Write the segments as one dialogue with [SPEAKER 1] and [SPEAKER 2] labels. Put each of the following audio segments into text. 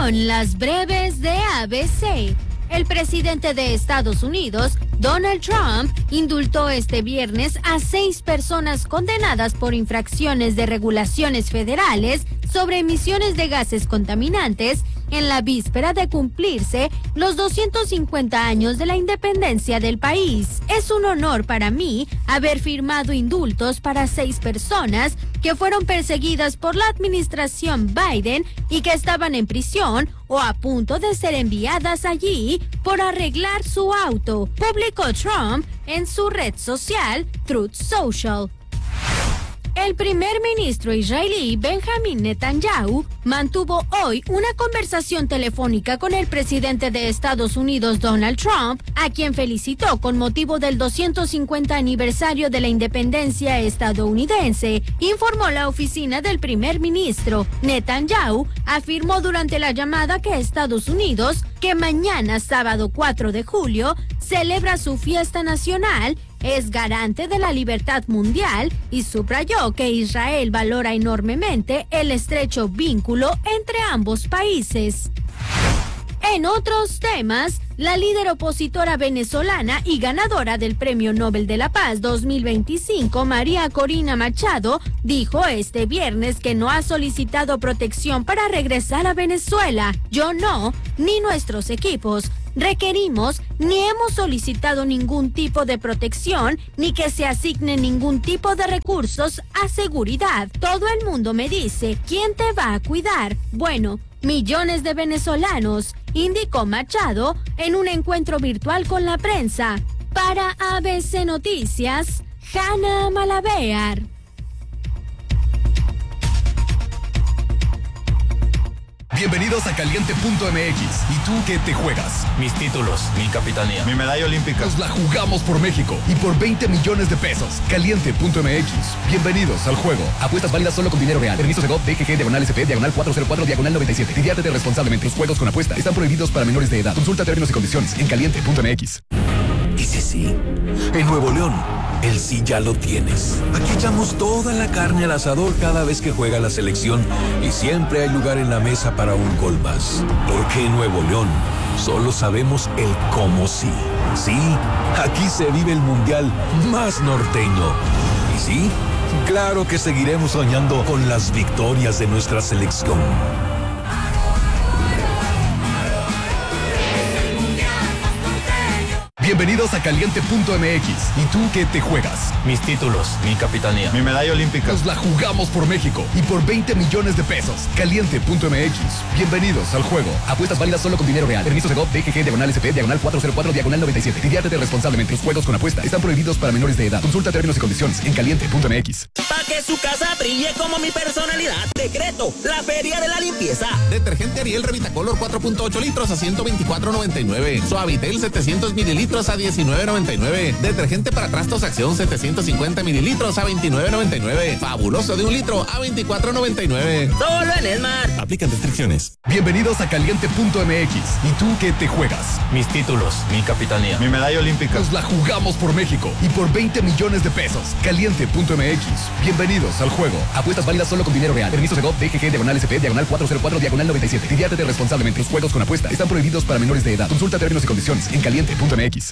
[SPEAKER 1] son las breves de ABC. El presidente de Estados Unidos, Donald Trump, indultó este viernes a 6 personas condenadas por infracciones de regulaciones federales sobre emisiones de gases contaminantes en la víspera de cumplirse los 250 años de la independencia del país. Es un honor para mí haber firmado indultos para 6 personas que fueron perseguidas por la administración Biden y que estaban en prisión o a punto de ser enviadas allí por arreglar su auto, publicó Trump en su red social Truth Social. El primer ministro israelí Benjamin Netanyahu mantuvo hoy una conversación telefónica con el presidente de Estados Unidos Donald Trump, a quien felicitó con motivo del 250 aniversario de la independencia estadounidense, informó la oficina del primer ministro. Netanyahu afirmó durante la llamada que Estados Unidos, que mañana sábado 4 de julio, celebra su fiesta nacional, es garante de la libertad mundial y subrayó que Israel valora enormemente el estrecho vínculo entre ambos países. En otros temas, la líder opositora venezolana y ganadora del Premio Nobel de la Paz 2025, María Corina Machado, dijo este viernes que no ha solicitado protección para regresar a Venezuela. Yo no, ni nuestros equipos requerimos ni hemos solicitado ningún tipo de protección ni que se asigne ningún tipo de recursos a seguridad. Todo el mundo me dice, ¿quién te va a cuidar? Bueno, millones de venezolanos, indicó Machado en un encuentro virtual con la prensa. Para ABC Noticias, Hanna Malabear.
[SPEAKER 2] Bienvenidos a Caliente.mx. ¿Y tú qué te juegas?
[SPEAKER 3] Mis títulos, mi capitanía,
[SPEAKER 4] mi medalla olímpica.
[SPEAKER 2] Nos la jugamos por México y por 20 millones de pesos. Caliente.mx. Bienvenidos al juego. Apuestas válidas solo con dinero real. Permiso Segov, DGG, /SP, /404, /97. Diviértete responsablemente. Los juegos con apuesta están prohibidos para menores de edad. Consulta términos y condiciones en Caliente.mx.
[SPEAKER 5] Ese sí. En Nuevo León, el sí ya lo tienes. Aquí echamos toda la carne al asador cada vez que juega la selección y siempre hay lugar en la mesa para un gol más. Porque en Nuevo León solo sabemos el cómo sí. Sí, aquí se vive el mundial más norteño. Y sí, claro que seguiremos soñando con las victorias de nuestra selección.
[SPEAKER 2] Bienvenidos a Caliente.mx. ¿Y tú qué te juegas?
[SPEAKER 3] mis títulos, mi capitanía,
[SPEAKER 4] mi medalla olímpica.
[SPEAKER 2] Nos la jugamos por México y por 20 millones de pesos. Caliente.mx. Bienvenidos al juego. Apuestas válidas solo con dinero real. Permiso Segov, DGG, /SP, /404, /97. Diviértete responsablemente. Los juegos con apuesta están prohibidos para menores de edad. Consulta términos y condiciones en Caliente.mx.
[SPEAKER 6] Para que su casa brille como mi personalidad. Decreto, la feria de la limpieza.
[SPEAKER 7] Detergente Ariel Revitacolor 4.8 litros a 124.99. Suavitel 700 mililitros a 19.99. Detergente para trastos Acción 750 mililitros a 29.99. Fabuloso de 1 litro a 24.99.
[SPEAKER 6] Solo en Esmar.
[SPEAKER 5] Aplican restricciones.
[SPEAKER 2] Bienvenidos a Caliente.mx. ¿Y tú qué te juegas?
[SPEAKER 3] mis títulos, mi capitanía,
[SPEAKER 4] mi medalla olímpica.
[SPEAKER 2] Nos la jugamos por México y por 20 millones de pesos. Caliente.mx. Bienvenidos al juego. Apuestas válidas solo con dinero real. Permiso Segov, DGG, /SP, /404, /97. Diviértete responsablemente. Los juegos con apuesta están prohibidos para menores de edad. Consulta términos y condiciones en Caliente.mx.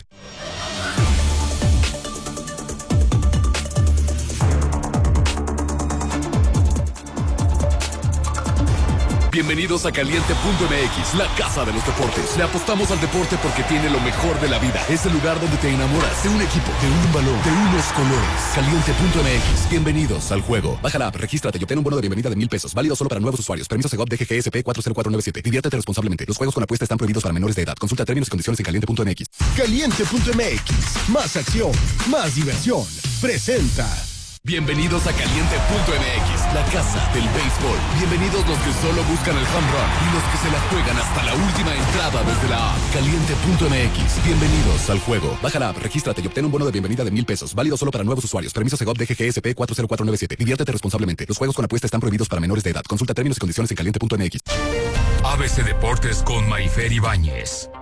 [SPEAKER 2] Bienvenidos a Caliente.mx, la casa de los deportes. Le apostamos al deporte porque tiene lo mejor de la vida. Es el lugar donde te enamoras de un equipo, de un balón, de unos colores. Caliente.mx. Bienvenidos al juego. Baja la app, regístrate y obtén un bono de bienvenida de 1,000 pesos. Válido solo para nuevos usuarios. Permiso Segov, DGG, SP 40497. Diviértete responsablemente. Los juegos con apuesta están prohibidos para menores de edad. Consulta términos y condiciones en Caliente.mx.
[SPEAKER 8] Caliente.mx. Más acción, más diversión. Presenta.
[SPEAKER 2] Bienvenidos a Caliente.mx, la casa del béisbol. Bienvenidos los que solo buscan el home run y los que se la juegan hasta la última entrada desde la app. Caliente.mx. Bienvenidos al juego. Baja la app, regístrate y obtén un bono de bienvenida de 1,000 pesos. Válido solo para nuevos usuarios. Permiso Segov, DGG, SP 40497. Diviértete responsablemente. Los juegos con apuesta están prohibidos para menores de edad. Consulta términos y condiciones en Caliente.mx.
[SPEAKER 9] ABC Deportes con Mayfer Ibáñez.